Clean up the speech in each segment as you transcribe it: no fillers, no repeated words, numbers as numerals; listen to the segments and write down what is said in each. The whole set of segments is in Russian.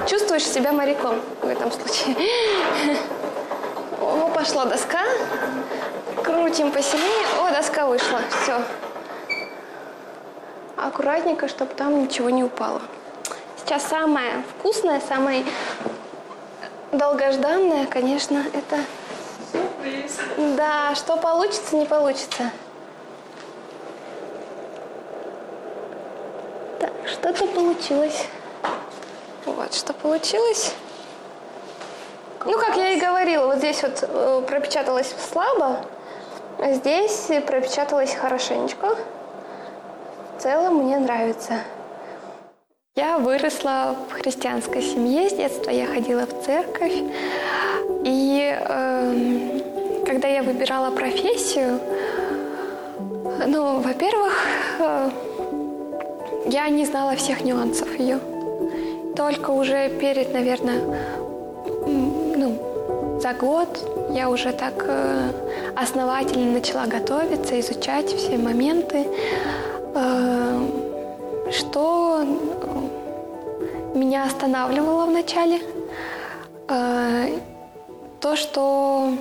чувствуешь себя моряком в этом случае. О, пошла доска. Крутим посильнее. О, доска вышла. Все. Аккуратненько, чтобы там ничего не упало. Сейчас самое вкусное, самое долгожданное, конечно, это... Сюрприз. Да, что получится, не получится. Так, что-то получилось. Вот, что получилось. Ну, как я и говорила, вот здесь вот пропечаталось слабо, а здесь пропечаталось хорошенечко. В целом мне нравится. Я выросла в христианской семье, с детства я ходила в церковь. И когда я выбирала профессию, ну, во-первых, я не знала всех нюансов ее. Только уже перед, наверное, за год я уже так основательно начала готовиться, изучать все моменты, что меня останавливало вначале. То, что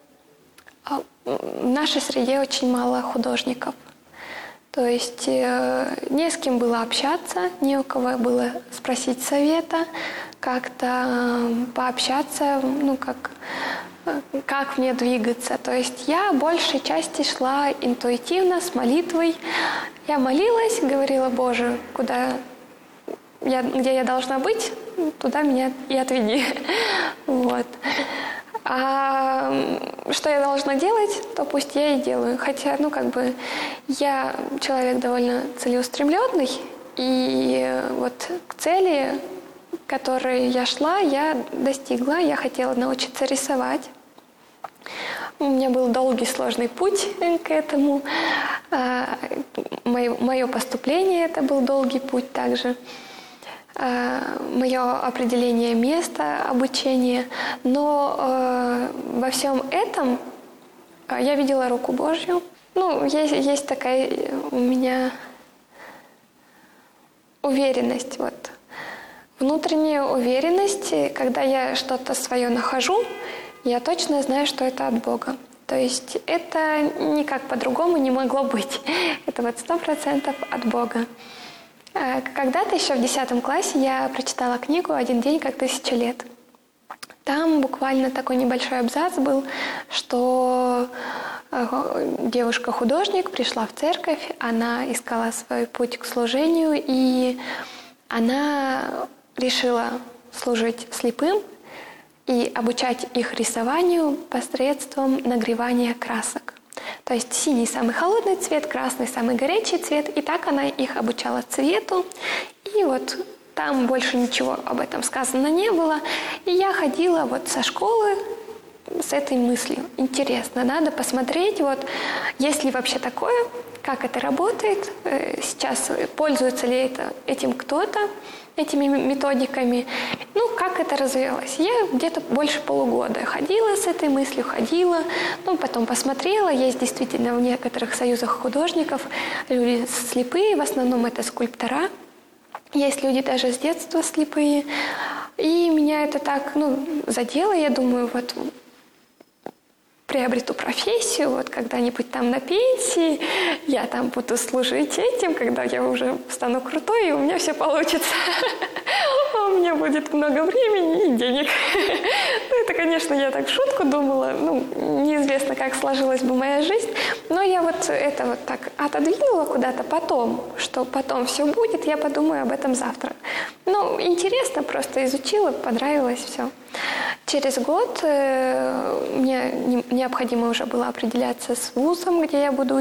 в нашей среде очень мало художников. То есть не с кем было общаться, не у кого было спросить совета, как-то пообщаться, ну, как мне двигаться. То есть я большей части шла интуитивно, с молитвой. Я молилась, говорила: Боже, где я должна быть, туда меня и отведи. Вот. А что я должна делать, то пусть я и делаю. Хотя, я человек довольно целеустремленный, и вот к цели, к которой я шла, я достигла. Я хотела научиться рисовать. У меня был долгий, сложный путь к этому. Мое поступление – это был долгий путь также. Мое определение места обучения. Но во всем этом я видела руку Божью. Есть такая у меня уверенность. Вот. Внутренняя уверенность, когда я что-то свое нахожу, я точно знаю, что это от Бога. То есть это никак по-другому не могло быть. Это вот 100% от Бога. Когда-то еще в 10 классе я прочитала книгу «Один день, как 1000 лет». Там буквально такой небольшой абзац был, что девушка-художник пришла в церковь, она искала свой путь к служению, и она решила служить слепым и обучать их рисованию посредством нагревания красок. То есть синий – самый холодный цвет, красный – самый горячий цвет. И так она их обучала цвету. И вот там больше ничего об этом сказано не было. И я ходила вот со школы с этой мыслью. Интересно, надо посмотреть, вот, есть ли вообще такое, как это работает, сейчас пользуется ли этим кто-то, этими методиками, как это развивалось. Я где-то больше полугода ходила с этой мыслью, потом посмотрела, есть действительно в некоторых союзах художников люди слепые, в основном это скульптора, есть люди даже с детства слепые, и меня это так, задело, я думаю, вот, приобрету профессию, вот когда-нибудь там на пенсии, я там буду служить этим, когда я уже стану крутой, и у меня все получится. У меня будет много времени и денег. Это, конечно, я так в шутку думала, неизвестно, как сложилась бы моя жизнь, но я вот это вот так отодвинула куда-то потом, что потом все будет, я подумаю об этом завтра. Интересно, просто изучила, понравилось все. Через год мне необходимо уже было определяться с вузом, где я буду